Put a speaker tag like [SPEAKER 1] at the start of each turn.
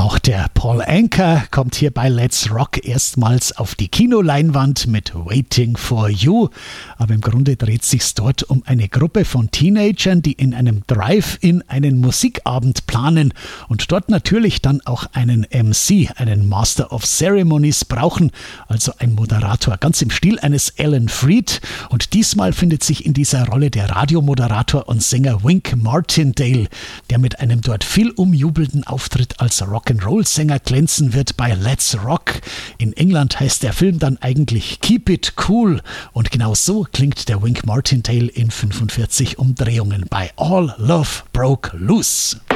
[SPEAKER 1] Auch der Paul Anka kommt hier bei Let's Rock erstmals auf die Kinoleinwand mit Waiting for You. Aber im Grunde dreht sich's dort um eine Gruppe von Teenagern, die in einem Drive-In einen Musikabend planen und dort natürlich dann auch einen MC, einen Master of Ceremonies brauchen, also ein Moderator, ganz im Stil eines Alan Freed. Und diesmal findet sich in dieser Rolle der Radiomoderator und Sänger Wink Martindale, der mit einem dort viel umjubelten Auftritt als Rock'n'Roll-Sänger glänzen wird bei Let's Rock. In England heißt der Film dann eigentlich Keep It Cool und genau so klingt der Wink Martindale in 45 Umdrehungen bei All Love Broke Loose.